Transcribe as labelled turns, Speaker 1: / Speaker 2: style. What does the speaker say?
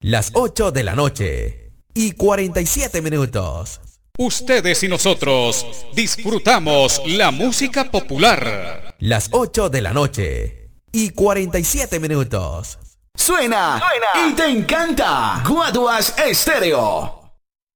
Speaker 1: Las 8 de la noche y 47 minutos.
Speaker 2: Ustedes y nosotros disfrutamos la música popular.
Speaker 1: Las 8 de la noche y 47 minutos.
Speaker 3: Suena y te encanta. Guaduas Estéreo.